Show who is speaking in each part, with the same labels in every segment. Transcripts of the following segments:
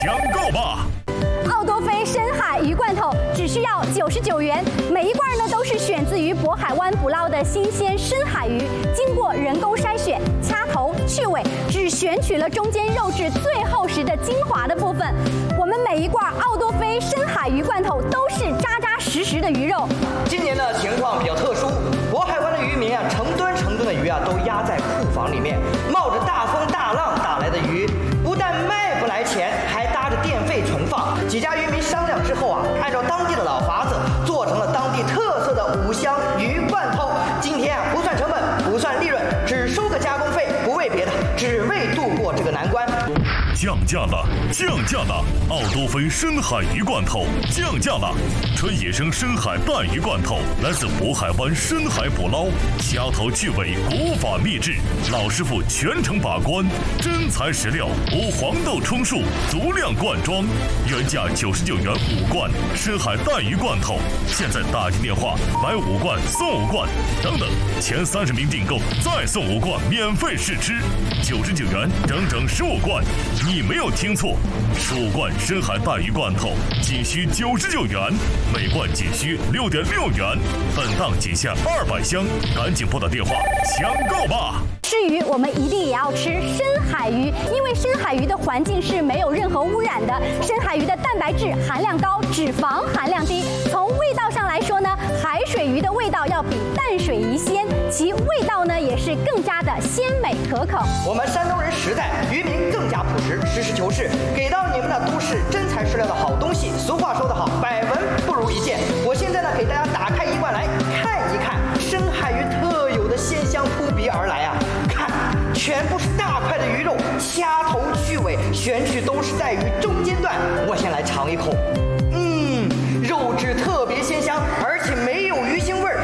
Speaker 1: 抢购吧！
Speaker 2: 奥多菲深海鱼罐头只需要99元，每一罐呢都是选自于渤海湾捕捞的新鲜深海鱼，经过人工筛选、掐头、去尾，只选取了中间肉质最厚实的精华的部分。我们每一罐奥多菲深海鱼罐头都是扎扎实实的鱼肉。
Speaker 3: 今年的情况比较特殊，渤海湾的渔民啊，成吨的鱼啊都压在库房里面，冒着大风大浪打来的鱼，不但卖不来钱，还搭着电费存放。几家渔民商量之后啊，按照当地的老法子，做成了当地特色的5香鱼罐头。今天啊，不算成本，不算利润，只收个加工费，不为别的，只为度过这个难关。
Speaker 1: 降价了，降价了！奥多菲深海鱼罐头降价了，纯野生深海带鱼罐头，来自渤海湾深海捕捞，掐头去尾，古法秘制，老师傅全程把关，真材实料，无黄豆充数，足量灌装，原价99元5罐深海带鱼罐头，现在打进电话买5罐送5罐，等等，前30名订购再送5罐免费试吃，99元整整15罐。你没有听错，15罐深海带鱼罐头仅需99元，每罐仅需6.6元，本档仅下200箱，赶紧拨打电话抢购吧！
Speaker 2: 吃鱼，我们一定也要吃深海鱼，因为深海鱼的环境是没有任何污染的。深海鱼的蛋白质含量高，脂肪含量低。从味道上来说呢，海水鱼的味道要比淡水鱼鲜，其味道呢也是更加的鲜美可口。
Speaker 3: 我们山东人实在，渔民更加朴实，实事求是，给到你们的都是真材实料的好东西。俗话说得好，百闻不如一见。我现在呢，给大家打开一罐来看一看，深海鱼特有的鲜香扑鼻而来啊！看，全部是大块的鱼肉，掐头去尾，选取都是带鱼中间段。我先来尝一口，肉质特别鲜香，而且没有鱼腥味儿。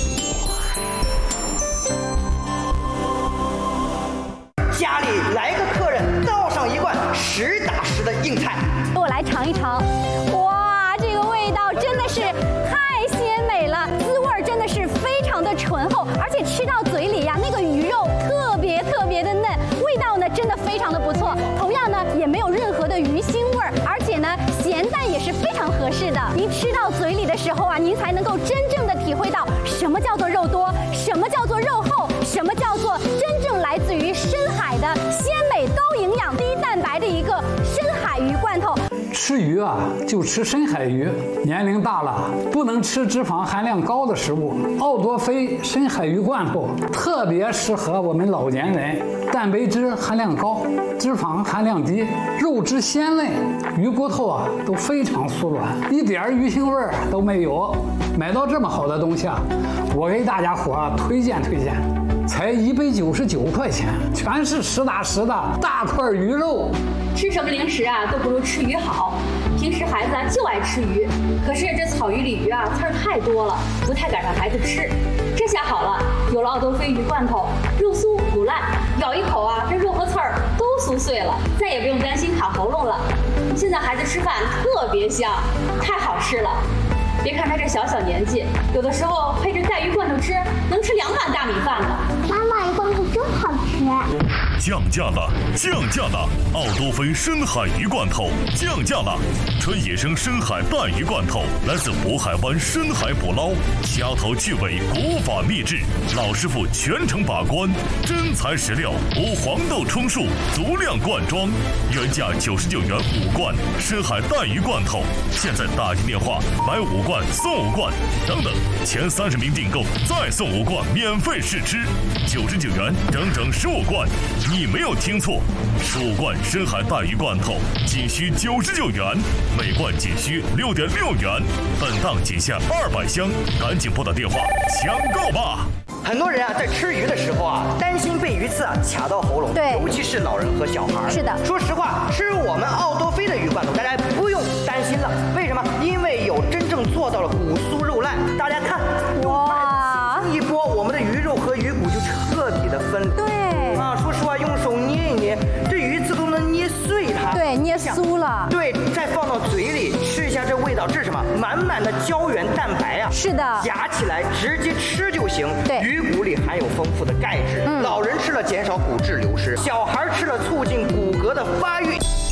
Speaker 3: 家里来个客人，倒上一罐实打实的硬菜。
Speaker 2: 我来尝一尝，哇，这个味道真的是太鲜美了，滋味真的是非常的醇厚，而且吃到嘴里呀，那个鱼肉特别的嫩，味道呢真的非常的不错。同样呢，也没有任何的鱼腥味儿，而且呢，咸淡也是非常合适的。您吃到嘴里的时候啊，您才能够真正的体会到什么叫做肉多，什么叫做肉厚，什么叫做真正来自于深海的鲜美、高营养、低蛋白的一个深海鱼罐头。
Speaker 4: 吃鱼啊，就吃深海鱼。年龄大了，不能吃脂肪含量高的食物。奥多菲深海鱼罐头特别适合我们老年人，蛋白质含量高，脂肪含量低，肉质鲜嫩，鱼骨头啊都非常酥软，一点鱼腥味儿都没有。买到这么好的东西啊，我给大家伙推荐，才199块钱，全是实打实的大块鱼肉。
Speaker 5: 吃什么零食啊，都不如吃鱼好。平时孩子就爱吃鱼，可是这草鱼鲤鱼啊，刺儿太多了，不太敢让孩子吃。这下好了，有了奥多菲鱼罐头，肉酥骨烂，咬一口啊，这肉和刺儿都酥碎了，再也不用担心卡喉咙了。现在孩子吃饭特别香，太好吃了。别看他这小年纪，有的时候配着带鱼罐头吃，能吃2碗大米饭呢。
Speaker 6: 妈妈，鱼罐头真好吃。
Speaker 1: 降价了，降价了！奥多菲深海鱼罐头降价了，纯野生深海带鱼罐头，来自渤海湾深海捕捞，掐头去尾，古法秘制，老师傅全程把关，真材实料，无黄豆充数，足量灌装，原价99元5罐深海带鱼罐头，现在打进电话买5罐送5罐，等等，前30名订购再送5罐免费试吃，99元整整15罐。你没有听错，15罐深海带鱼罐头仅需99元，每罐仅需6.6元，本档仅下200箱，赶紧拨打电话抢购吧！
Speaker 3: 很多人啊，在吃鱼的时候啊，担心被鱼刺啊卡到喉咙，
Speaker 2: 对，
Speaker 3: 尤其是老人和小孩。
Speaker 2: 是的，
Speaker 3: 说实话，吃我们奥多菲的鱼罐头，大家不用担心了。为什么？因为有真正做到了骨酥肉烂。大家看，哇，一拨，我们的鱼肉和鱼骨就彻底的分离。
Speaker 2: 对
Speaker 3: 啊，说实话，用手捏一捏，这鱼刺都能捏碎它。
Speaker 2: 对，捏酥了。
Speaker 3: 对，再放到嘴里吃一下，这味道，这是什么？满满的胶原蛋白啊！
Speaker 2: 是的，
Speaker 3: 夹起来直接吃就行。
Speaker 2: 对，
Speaker 3: 鱼骨里含有丰富的钙质，老人吃了减少骨质流失，小孩吃了促进骨骼的发育。